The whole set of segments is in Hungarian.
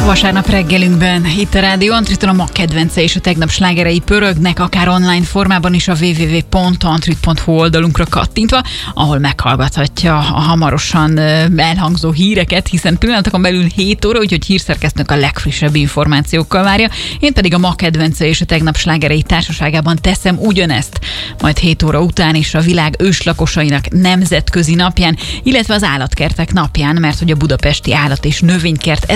Vasárnap reggelünkben itt a Rádió Antriton a ma kedvence és a tegnap slágerei pörögnek, akár online formában is a www.antrit.hu oldalunkra kattintva, ahol meghallgathatja a hamarosan elhangzó híreket, hiszen pillanatokon belül 7 óra, úgyhogy hírszerkesztőnk a legfrissebb információkkal várja. Én pedig a ma kedvence és a tegnap slágerei társaságában teszem ugyanezt, majd 7 óra után is a világ őslakosainak nemzetközi napján, illetve az állatkertek napján, mert hogy a Budapesti Állat- és Növénykert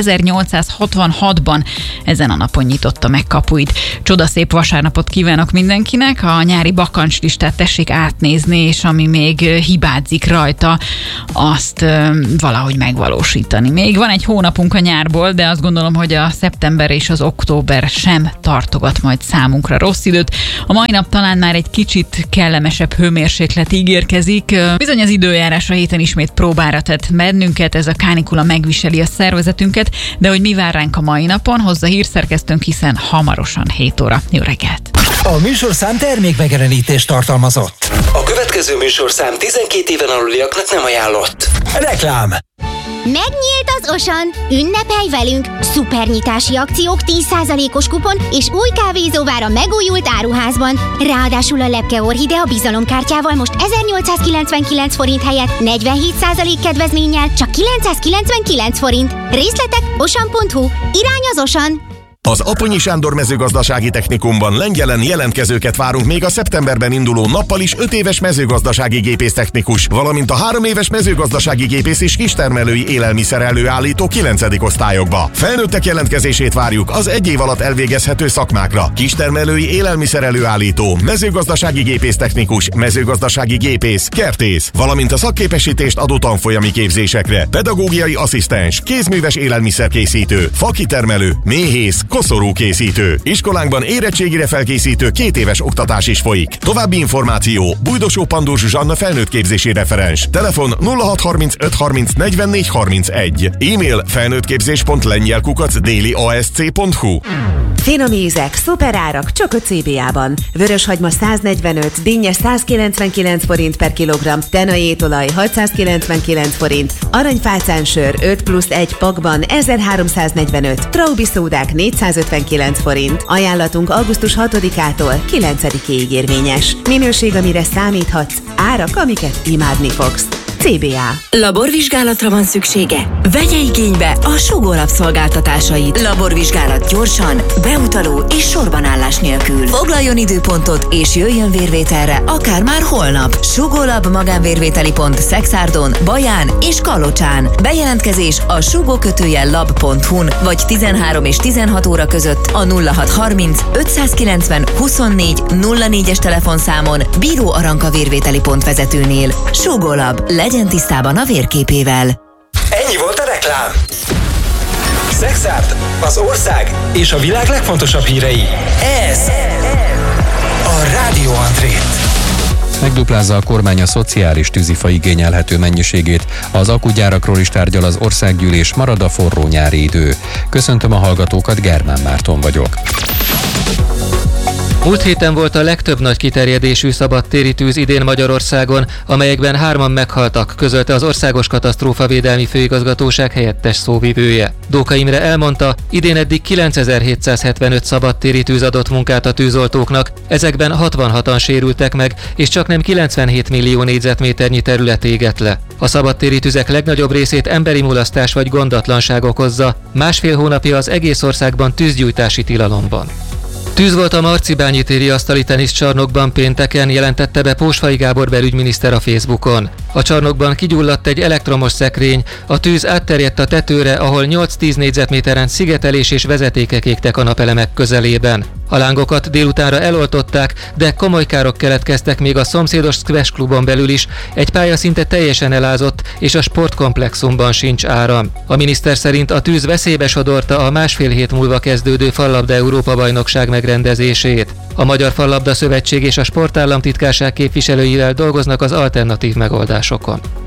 1866-ban ezen a napon nyitotta meg kapuit. Csodaszép vasárnapot kívánok mindenkinek, a nyári bakancslistát tessék átnézni, és ami még hibázik rajta, azt valahogy megvalósítani. Még van egy hónapunk a nyárból, de azt gondolom, hogy a szeptember és az október sem tartogat majd számunkra rossz időt. A mai nap talán már egy kicsit kellemesebb hőmérséklet ígérkezik. Bizony az időjárás a héten ismét próbára tett bennünket, ez a kánikula megviseli a szervezetünket, de hogy mi vár ránk a mai napon, hozza hírszerkesztőnk, hiszen hamarosan 7 óra. Jó reggelt! A műsorszám termékmegjelenítést tartalmazott. A következő műsorszám 12 éven aluliaknak nem ajánlott. Reklám! Megnyílt az Osan! Ünnepelj velünk! Szupernyitási akciók, 10%-os kupon és új kávézó vár a megújult áruházban. Ráadásul a Lepke Orchidea bizalomkártyával most 1899 forint helyett 47% kedvezménnyel csak 999 forint. Részletek osan.hu. Irány az Osan! Az Aponyi Sándor mezőgazdasági technikumban Lengyelen jelentkezőket várunk még a szeptemberben induló nappal is 5 éves mezőgazdasági gépésztechnikus, valamint a 3 éves mezőgazdasági gépész és kistermelői élelmiszer előállító 9. osztályokba. Felnőttek jelentkezését várjuk az 1 év alatt elvégezhető szakmákra. Kistermelői élelmiszer előállító, mezőgazdasági gépésztechnikus, mezőgazdasági gépész, kertész, valamint a szakképesítést adó tanfolyami képzésekre. Pedagógiai asszisztens, kézműves élelmiszerkészítő, fakitermelő, méhész, koszorúkészítő. Iskolánkban érettségire felkészítő 2 éves oktatás is folyik. További információ: Bújdosó Pandor Zsuzsanna felnőttképzési referens. Telefon 0635 30 44 31. E-mail felnőttképzés.lengyel@dailyasc.hu. Finom ízek, szuperárak, csak a CBA-ban. Vöröshagyma 145, dinnye 199 forint per kilogramm, tenajétolaj 699 forint, aranyfácánsör 5+1 pakban 1345, traubi szódák 459 forint. Ajánlatunk augusztus 6-ától 9-ig érvényes. Minőség, amire számíthatsz, árak, amiket imádni fogsz. CBA. Laborvizsgálatra van szüksége? Vegye igénybe a Sugó Lab szolgáltatásait. Laborvizsgálat gyorsan, beutaló és sorbanállás nélkül. Foglaljon időpontot és jöjjön vérvételre, akár már holnap. Sugó Lab magánvérvételi pont Szekszárdon, Baján és Kallocsán. Bejelentkezés a sugó-lab.hu-n vagy 13 és 16 óra között a 0630 590 24 04-es telefonszámon Bíró Aranka vérvételi pont vezetőnél. Sugó Lab. Legyen tisztában a vérképével. Ennyi volt a reklám. Szexárd, az ország és a világ legfontosabb hírei. Ez a Rádió Antrit. Megduplázza a kormány a szociális tűzifa igényelhető mennyiségét. Az akugyárakról is tárgyal az országgyűlés, marad a forró nyári idő. Köszöntöm a hallgatókat, Germán Márton vagyok. Múlt héten volt a legtöbb nagy kiterjedésű szabadtéri tűz idén Magyarországon, amelyekben 3-an meghaltak, közölte az Országos Katasztrófavédelmi Főigazgatóság helyettes szóvivője. Dóka Imre elmondta, idén eddig 9775 szabadtéri tűz adott munkát a tűzoltóknak, ezekben 66-an sérültek meg, és csaknem 97 millió négyzetméternyi terület égett le. A szabadtéri tüzek legnagyobb részét emberi mulasztás vagy gondatlanság okozza, 1,5 hónapja az egész országban tűzgyújtási tilalom van. Tűz volt a Marcibányi téri asztali teniszcsarnokban pénteken, jelentette be Pósfai Gábor belügyminiszter a Facebookon. A csarnokban kigyulladt egy elektromos szekrény, a tűz átterjedt a tetőre, ahol 8-10 négyzetméteren szigetelés és vezetékek égtek a napelemek közelében. A lángokat délutánra eloltották, de komoly károk keletkeztek még a szomszédos Squash klubon belül is, egy pálya szinte teljesen elázott, és a sportkomplexumban sincs áram. A miniszter szerint a tűz veszélybe sodorta a 1,5 hét múlva kezdődő Fallabda Európa-bajnokság megrendezését. A Magyar Fallabda Szövetség és a Sportállamtitkárság képviselőivel dolgoznak az alternatív megoldásokon.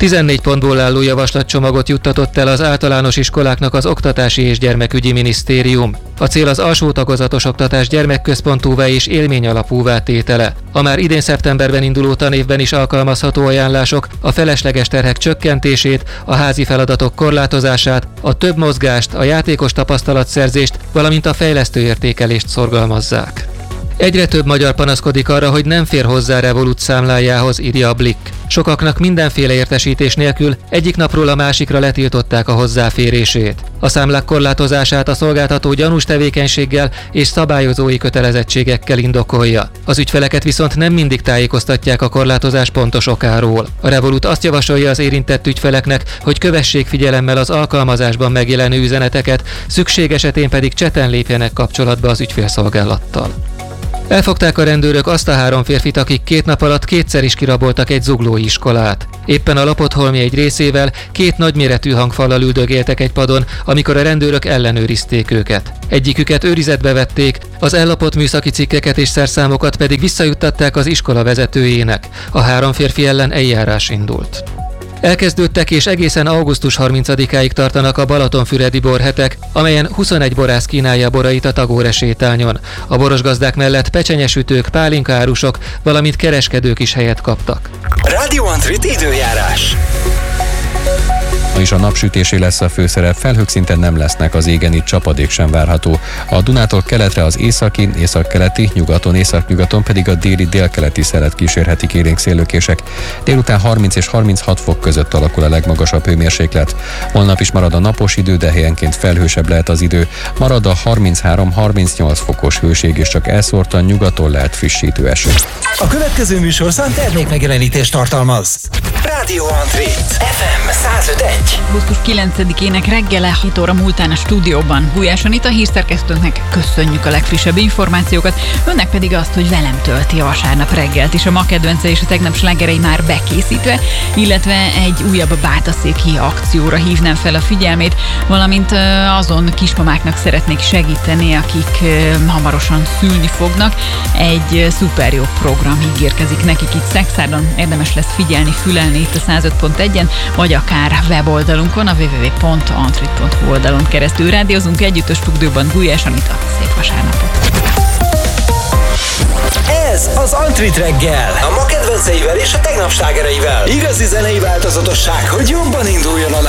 14 pontból álló javaslatcsomagot juttatott el az általános iskoláknak az Oktatási és Gyermekügyi Minisztérium. A cél az alsó tagozatos oktatás gyermekközpontúvá és élményalapúvá tétele. A már idén szeptemberben induló tanévben is alkalmazható ajánlások a felesleges terhek csökkentését, a házi feladatok korlátozását, a több mozgást, a játékos tapasztalatszerzést, valamint a fejlesztő értékelést szorgalmazzák. Egyre több magyar panaszkodik arra, hogy nem fér hozzá Revolut számlájához, írja a Blick. Sokaknak mindenféle értesítés nélkül egyik napról a másikra letiltották a hozzáférését. A számlák korlátozását a szolgáltató gyanús tevékenységgel és szabályozói kötelezettségekkel indokolja. Az ügyfeleket viszont nem mindig tájékoztatják a korlátozás pontos okáról. A Revolut azt javasolja az érintett ügyfeleknek, hogy kövessék figyelemmel az alkalmazásban megjelenő üzeneteket, szükség esetén pedig chaten lépjenek kapcsolatba az ügyfélszolgálattal. Elfogták a rendőrök azt a 3 férfit, akik 2 nap alatt kétszer is kiraboltak egy zuglói iskolát. Éppen a Lapotholmi egy részével 2 nagyméretű hangfallal üldögéltek egy padon, amikor a rendőrök ellenőrizték őket. Egyiküket őrizetbe vették, az ellopott műszaki cikkeket és szerszámokat pedig visszajuttatták az iskola vezetőjének. A 3 férfi ellen eljárás indult. Elkezdődtek és egészen augusztus 30-áig tartanak a balatonfüredi borhetek, amelyen 21 borász kínálja borait a Tagóre sétányon. A borosgazdák mellett pecsenyesütők, pálinkaárusok, valamint kereskedők is helyet kaptak. Radio Antrit időjárás. Ma is a napsütésé lesz a főszerep, felhők szinten nem lesznek az égen, itt csapadék sem várható. A Dunától keletre az északi, északkeleti, nyugaton, északnyugaton pedig a déli, délkeleti szelet kísérhetik élénk széllökések. Délután 30 és 36 fok között alakul a legmagasabb hőmérséklet. Holnap is marad a napos idő, de helyenként felhősebb lehet az idő. Marad a 33-38 fokos hőség, és csak elszórtan nyugaton lehet frissítő eső. A következő műsorszám termékmegjelenítést tartalmaz. Radio Antrit FM 105.1. Augusztus 9-ének reggele 7 óra múltán a stúdióban Gulyás Anita hírszerkesztőnknek köszönjük a legfrissebb információkat, önnek pedig azt, hogy velem tölti a vasárnap reggelt is, a ma kedvence és a tegnap slágerei már bekészítve, illetve egy újabb bátaszéki akcióra hívnám fel a figyelmét, valamint azon kismamáknak szeretnék segíteni, akik hamarosan szülni fognak. Egy szuper jó program ígérkezik nekik itt Szexárdon, érdemes lesz figyelni, fülelni itt a 105.1-en, vagy akár weboldalunkon, a www.antrit.hu oldalon keresztül. Rádiózunk együtt a stúdióban Gulyás Anita. Szép vasárnapot! Ez az Antrit reggel. A ma kedvenceivel és a tegnap slágereivel. Igazi zenei változatosság, hogy jobban induljon a nap.